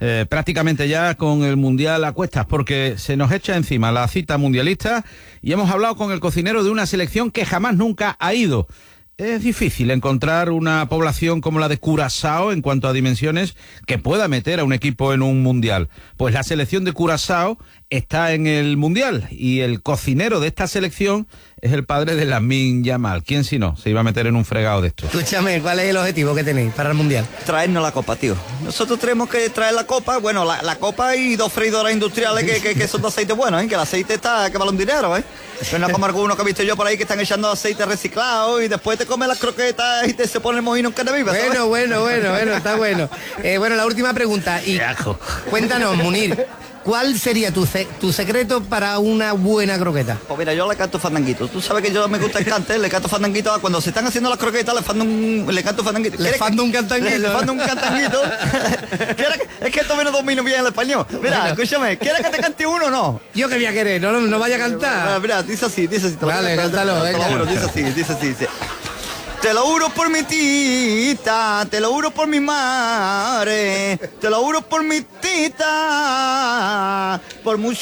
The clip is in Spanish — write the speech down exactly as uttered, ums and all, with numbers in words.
eh, prácticamente ya con el Mundial a cuestas, porque se nos echa encima la cita mundialista y hemos hablado con el cocinero de una selección que jamás nunca ha ido. Es difícil encontrar una población como la de Curazao en cuanto a dimensiones que pueda meter a un equipo en un mundial. Pues la selección de Curazao está en el mundial y el cocinero de esta selección es el padre de Lamine Yamal. ¿Quién si no se iba a meter en un fregado de esto? Escúchame, ¿cuál es el objetivo que tenéis para el mundial? Traernos la copa, tío. Nosotros tenemos que traer la copa, bueno, la, la copa y dos freidoras industriales que, que, que son de aceite bueno, ¿eh? Que el aceite está, que vale un dinero, ¿eh? Que no es como algunos que he visto yo por ahí que están echando aceite reciclado y después te comes las croquetas y te se pone el mojino en carne viva, ¿sabes? Bueno, bueno, bueno, bueno, está bueno. Eh, bueno, la última pregunta. Y cuéntanos, Munir, ¿cuál sería tu, ce- tu secreto para una buena croqueta? Pues mira, yo le canto fandanguito. Tú sabes que yo me gusta el cante, le canto fandanguito. a Cuando se están haciendo las croquetas, le, fando un, le canto fandanguito. Le fando un cantanguito. Le, le fando un cantanguito. ¿Quieres que- es que esto me no domino bien el español. Mira, Bueno. escúchame, ¿quieres que te cante uno o no? Yo que voy a querer, no, no, no vaya a Mira, cantar. mira, dice así, dice así. te lo Vale, juro, te- te- cántalo, te lo venga. juro, dice así, dice así, dice. Te lo juro por mi tita, te lo juro por mi madre, te lo juro por mi tita, por mucho